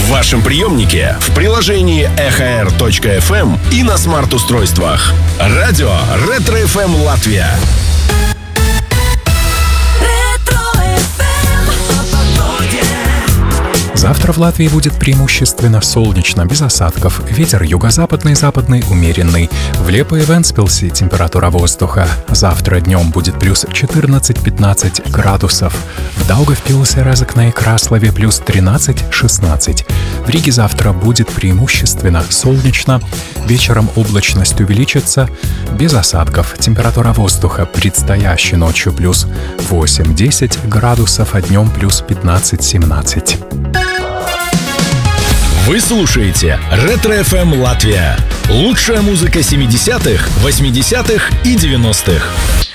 вашем приемнике, в приложении ekhr.fm и на смарт-устройствах. Радио Ретро-ФМ Латвия. Завтра в Латвии будет преимущественно солнечно, без осадков. Ветер юго-западный, западный, умеренный. В Лепое и Вентспилсе температура воздуха завтра днем будет плюс 14-15 градусов. В Даугавпилсе, Резекне и Краслове плюс 13-16. В Риге завтра будет преимущественно солнечно. Вечером облачность увеличится, без осадков. Температура воздуха предстоящей ночью плюс 8-10 градусов, а днем плюс 15-17. Вы слушаете Ретро-ФМ Латвия. Лучшая музыка 70-х, 80-х и 90-х.